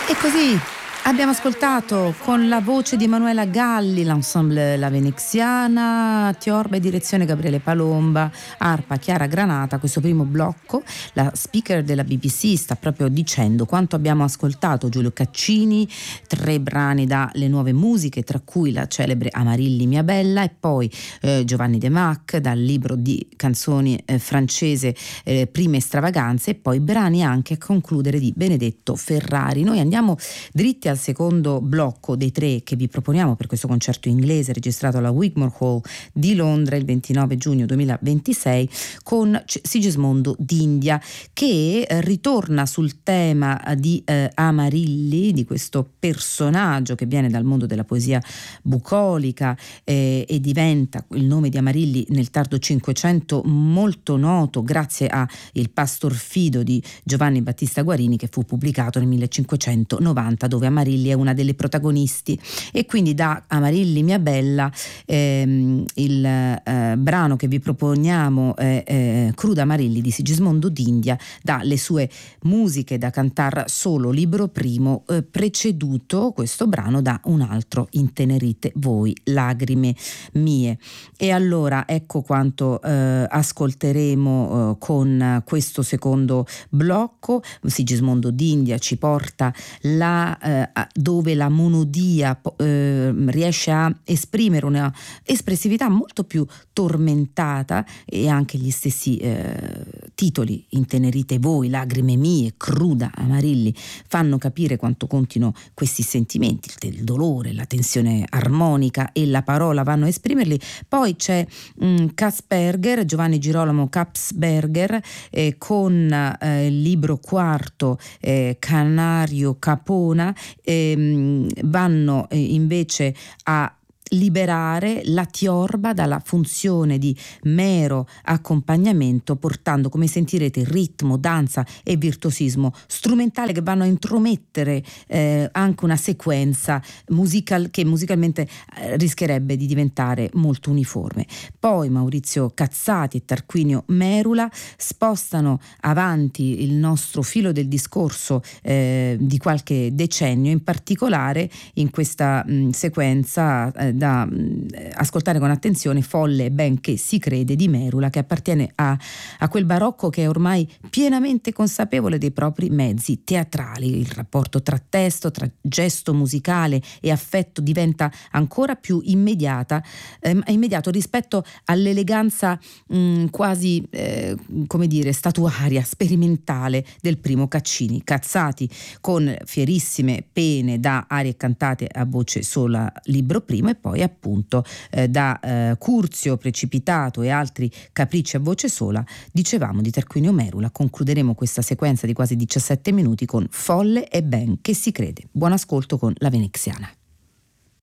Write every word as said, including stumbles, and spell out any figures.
E così abbiamo ascoltato con la voce di Emanuela Galli l'ensemble La Veneziana, Tiorba e direzione Gabriele Palomba, arpa Chiara Granata. Questo primo blocco, la speaker della B B C sta proprio dicendo quanto abbiamo ascoltato Giulio Caccini, tre brani dalle nuove musiche, tra cui la celebre Amarilli mia bella, e poi eh, Giovanni De Mac dal libro di canzoni eh, francese eh, Prime stravaganze, e poi brani anche a concludere di Benedetto Ferrari. Noi andiamo dritti al secondo blocco dei tre che vi proponiamo per questo concerto inglese registrato alla Wigmore Hall di Londra il ventinove giugno duemilaventisei con Sigismondo d'India, che eh, ritorna sul tema di eh, Amarilli, di questo personaggio che viene dal mondo della poesia bucolica eh, e diventa il nome di Amarilli nel tardo Cinquecento molto noto grazie a Il Pastor Fido di Giovanni Battista Guarini, che fu pubblicato nel millecinquecentonovanta, dove Amarilli è una delle protagonisti. E quindi da Amarilli mia bella ehm, il eh, brano che vi proponiamo è eh, Cruda Amarilli di Sigismondo d'India, dalle sue musiche da cantar solo libro primo, eh, preceduto questo brano da un altro Intenerite voi, Lagrime mie. E allora ecco quanto eh, ascolteremo eh, con questo secondo blocco. Sigismondo d'India ci porta la eh, dove la monodia eh, riesce a esprimere una espressività molto più tormentata, e anche gli stessi eh, titoli Intenerite voi, Lagrime mie, Cruda Amarilli fanno capire quanto contino questi sentimenti, il dolore, la tensione armonica e la parola vanno a esprimerli. Poi c'è mh, Katzberger, Giovanni Girolamo Katzberger eh, con eh, il libro quarto eh, Canario Capona. Ehm, vanno eh, invece a liberare la tiorba dalla funzione di mero accompagnamento, portando, come sentirete, ritmo, danza e virtuosismo strumentale che vanno a intromettere eh, anche una sequenza musical che musicalmente eh, rischierebbe di diventare molto uniforme. Poi Maurizio Cazzati e Tarquinio Merula spostano avanti il nostro filo del discorso eh, di qualche decennio, in particolare in questa mh, sequenza eh, da ascoltare con attenzione Folle e ben che si crede di Merula, che appartiene a, a quel barocco che è ormai pienamente consapevole dei propri mezzi teatrali. Il rapporto tra testo, tra gesto musicale e affetto diventa ancora più immediata, eh, immediato rispetto all'eleganza mh, quasi eh, come dire statuaria, sperimentale del primo Caccini. Cazzati con fierissime pene da arie cantate a voce sola libro primo, e poi appunto eh, da eh, Curzio Precipitato e altri capricci a voce sola, dicevamo, di Tarquinio Merula. Concluderemo questa sequenza di quasi diciassette minuti con Folle e ben che si crede. Buon ascolto con La Veneziana.